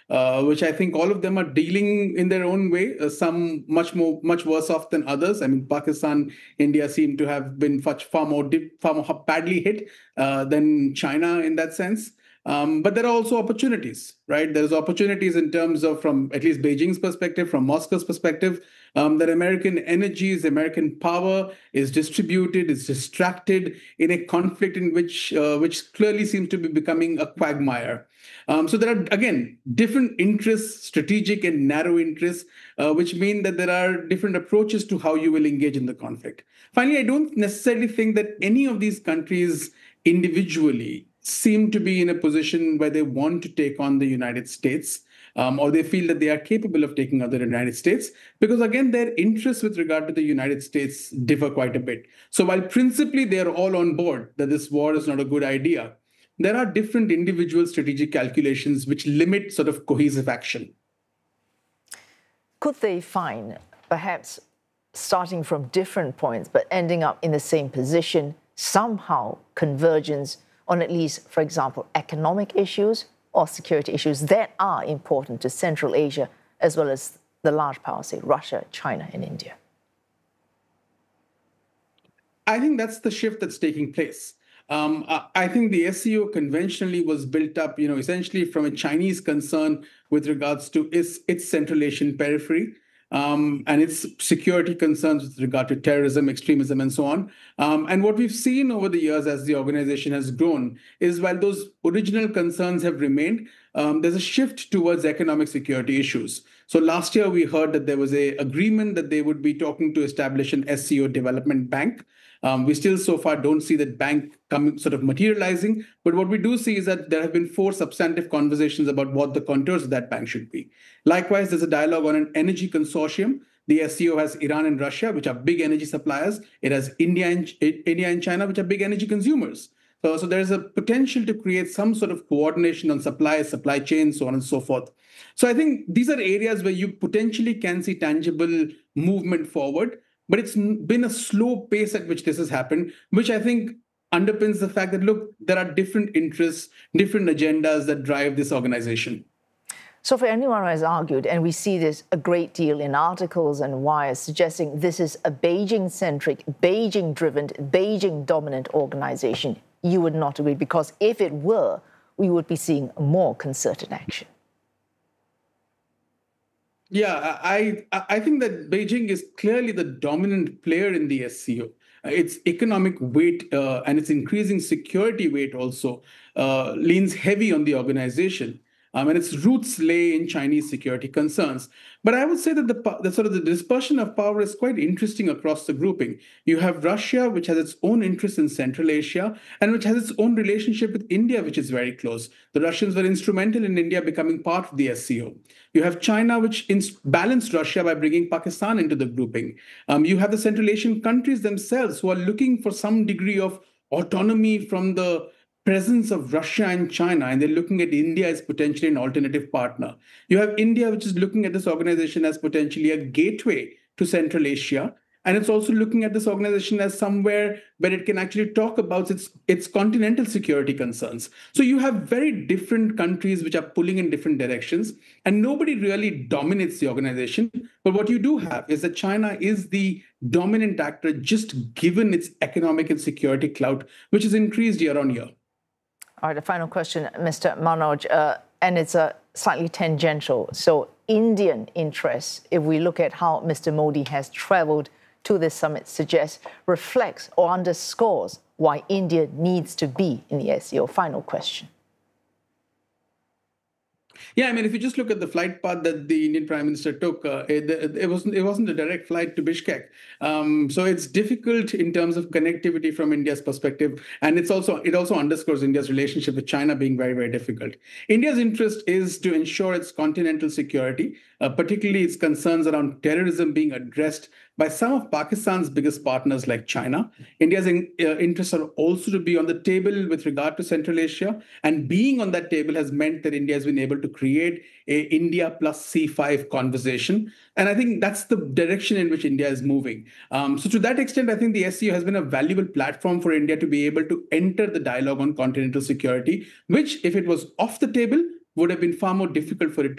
which I think all of them are dealing in their own way. Some much worse off than others. I mean, Pakistan, India seem to have been far more badly hit than China in that sense. But there are also opportunities, right? There's opportunities in terms of, from at least Beijing's perspective, from Moscow's perspective, that American energies, American power is distributed, is distracted in a conflict in which clearly seems to be becoming a quagmire. So there are, again, different interests, strategic and narrow interests, which mean that there are different approaches to how you will engage in the conflict. Finally, I don't necessarily think that any of these countries individually seem to be in a position where they want to take on the United States, or they feel that they are capable of taking on the United States, because again, their interests with regard to the United States differ quite a bit. So while principally they are all on board that this war is not a good idea, there are different individual strategic calculations which limit sort of cohesive action. Could they find, perhaps starting from different points but ending up in the same position, somehow convergence on at least, for example, economic issues or security issues that are important to Central Asia, as well as the large powers, say Russia, China, and India? I think that's the shift that's taking place. I think the SCO conventionally was built up, essentially from a Chinese concern with regards to its Central Asian periphery. And its security concerns with regard to terrorism, extremism, and so on. And what we've seen over the years as the organization has grown is, while those original concerns have remained, there's a shift towards economic security issues. So last year, we heard that there was an agreement that they would be talking to establish an SCO development bank. We still so far don't see that bank sort of materializing. But what we do see is that there have been 4 substantive conversations about what the contours of that bank should be. Likewise, there's a dialogue on an energy consortium. The SCO has Iran and Russia, which are big energy suppliers. It has India and China, which are big energy consumers. So there's a potential to create some sort of coordination on supply chain, so on and so forth. So I think these are areas where you potentially can see tangible movement forward. But it's been a slow pace at which this has happened, which I think underpins the fact that, look, there are different interests, different agendas that drive this organization. So for anyone who has argued, and we see this a great deal in articles and wires, suggesting this is a Beijing-centric, Beijing-driven, Beijing-dominant organization, you would not agree, because if it were, we would be seeing more concerted action. Yeah, I think that Beijing is clearly the dominant player in the SCO. Its economic weight and its increasing security weight also leans heavy on the organization. And its roots lay in Chinese security concerns. But I would say that the dispersion of power is quite interesting across the grouping. You have Russia, which has its own interests in Central Asia, and which has its own relationship with India, which is very close. The Russians were instrumental in India becoming part of the SCO. You have China, which balanced Russia by bringing Pakistan into the grouping. You have the Central Asian countries themselves who are looking for some degree of autonomy from the presence of Russia and China, and they're looking at India as potentially an alternative partner. You have India, which is looking at this organization as potentially a gateway to Central Asia, and it's also looking at this organization as somewhere where it can actually talk about its continental security concerns. So you have very different countries which are pulling in different directions, and nobody really dominates the organization. But what you do have is that China is the dominant actor, just given its economic and security clout, which has increased year on year. All right, a final question, Mr. Manoj, and it's slightly tangential. So Indian interests, if we look at how Mr. Modi has traveled to this summit, suggests, reflects or underscores why India needs to be in the SCO. Final question. Yeah, I mean, if you just look at the flight path that the Indian Prime Minister took, it wasn't a direct flight to Bishkek. So it's difficult in terms of connectivity from India's perspective, and it also underscores India's relationship with China being very, very difficult. India's interest is to ensure its continental security, particularly its concerns around terrorism being addressed by some of Pakistan's biggest partners like China. India's interests are also to be on the table with regard to Central Asia, and being on that table has meant that India has been able to create a India plus C5 conversation. And I think that's the direction in which India is moving. So to that extent, I think the SCO has been a valuable platform for India to be able to enter the dialogue on continental security, which, if it was off the table, would have been far more difficult for it to